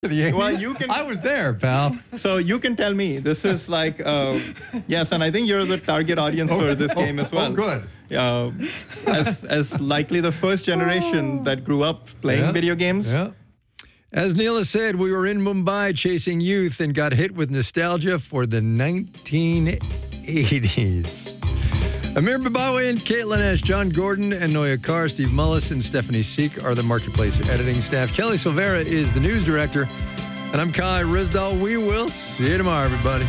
Well, you can. I was there, pal. So you can tell me. This is like, yes, and I think you're the target audience for this game as well. Oh, good. As likely the first generation that grew up playing video games. Yeah. As Neela said, we were in Mumbai chasing youth and got hit with nostalgia for the 1980s. Amir Babawi and Caitlin Ash, John Gordon and Noya Carr, Steve Mullis and Stephanie Seek are the Marketplace editing staff. Kelly Silvera is the news director. And I'm Kai Rizdal. We will see you tomorrow, everybody.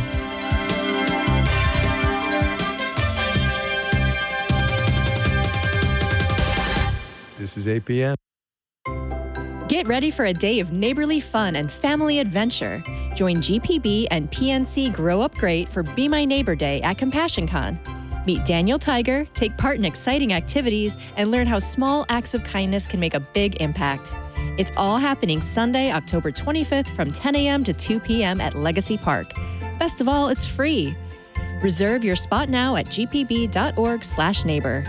This is 8 p.m. Get ready for a day of neighborly fun and family adventure. Join GPB and PNC Grow Up Great for Be My Neighbor Day at Compassion Con. Meet Daniel Tiger, take part in exciting activities, and learn how small acts of kindness can make a big impact. It's all happening Sunday, October 25th from 10 a.m. to 2 p.m. at Legacy Park. Best of all, it's free. Reserve your spot now at gpb.org/neighbor.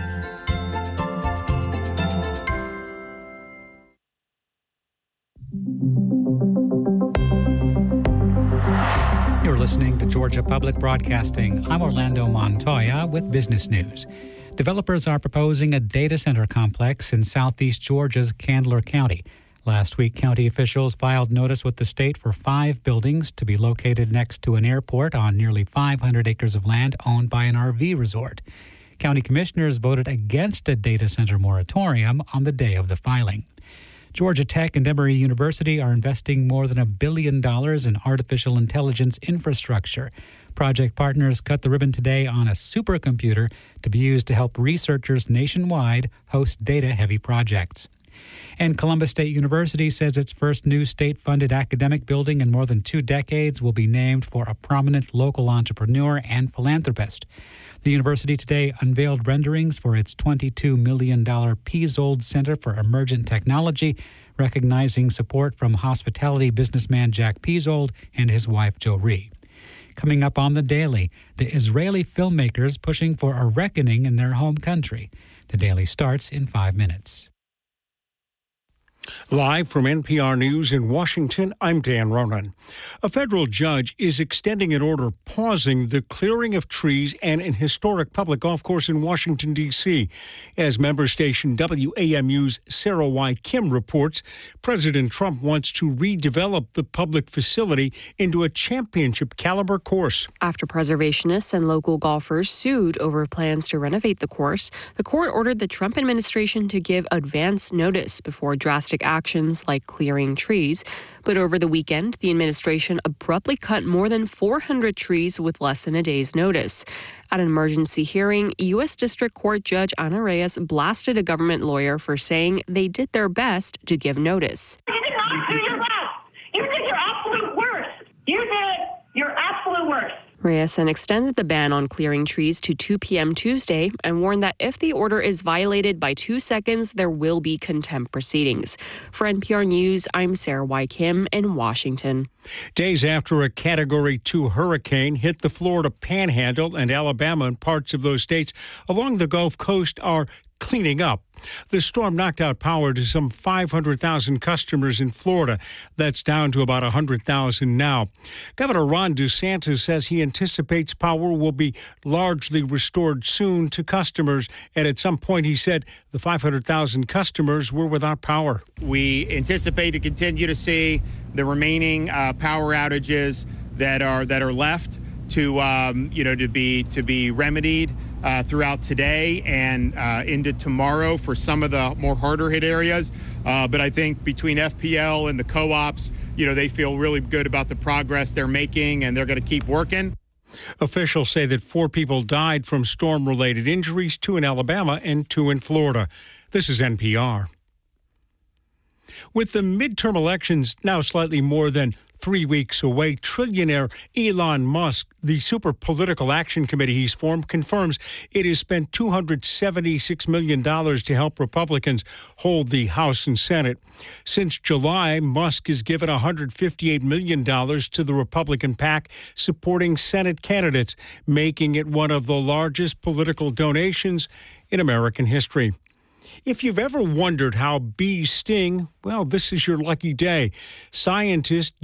You're listening to Georgia Public Broadcasting. I'm Orlando Montoya with business news. Developers are proposing a data center complex in southeast Georgia's Candler County. Last week, county officials filed notice with the state for 5 buildings to be located next to an airport on nearly 500 acres of land owned by an RV resort. County commissioners voted against a data center moratorium on the day of the filing. Georgia Tech and Emory University are investing more than $1 billion in artificial intelligence infrastructure. Project partners cut the ribbon today on a supercomputer to be used to help researchers nationwide host data-heavy projects. And Columbus State University says its first new state-funded academic building in more than 2 decades will be named for a prominent local entrepreneur and philanthropist. The university today unveiled renderings for its $22 million Peasold Center for Emergent Technology, recognizing support from hospitality businessman Jack Peasold and his wife Jo Ree. Coming up on The Daily, the Israeli filmmakers pushing for a reckoning in their home country. The Daily starts in 5 minutes. Live from NPR News in Washington, I'm Dan Ronan. A federal judge is extending an order pausing the clearing of trees and an historic public golf course in Washington, D.C. As member station WAMU's Sarah Y. Kim reports, President Trump wants to redevelop the public facility into a championship-caliber course. After preservationists and local golfers sued over plans to renovate the course, the court ordered the Trump administration to give advance notice before drastic actions like clearing trees. But over the weekend, the administration abruptly cut more than 400 trees with less than a day's notice. At an emergency hearing, U.S. District Court Judge Ana Reyes blasted a government lawyer for saying they did their best to give notice. You did not do your best. You did your absolute worst. You did your absolute worst. Reyes then extended the ban on clearing trees to 2 p.m. Tuesday and warned that if the order is violated by 2 seconds, there will be contempt proceedings. For NPR News, I'm Sarah Y. Kim in Washington. Days after a Category 2 hurricane hit the Florida Panhandle and Alabama and parts of those states along the Gulf Coast are cleaning up. The storm knocked out power to some 500,000 customers in Florida. That's down to about 100,000 now. Governor Ron DeSantis says he anticipates power will be largely restored soon to customers. And at some point, he said the 500,000 customers were without power. We anticipate to continue to see the remaining power outages that are left to be remedied throughout today and into tomorrow for some of the more harder hit areas. But I think between FPL and the co-ops, they feel really good about the progress they're making, and they're going to keep working. Officials say that 4 people died from storm-related injuries, 2 in Alabama and 2 in Florida. This is NPR. With the midterm elections now slightly more than 3 weeks away, trillionaire Elon Musk, the Super Political Action Committee he's formed, confirms it has spent $276 million to help Republicans hold the House and Senate. Since July, Musk has given $158 million to the Republican PAC supporting Senate candidates, making it one of the largest political donations in American history. If you've ever wondered how bees sting, well, this is your lucky day. Scientists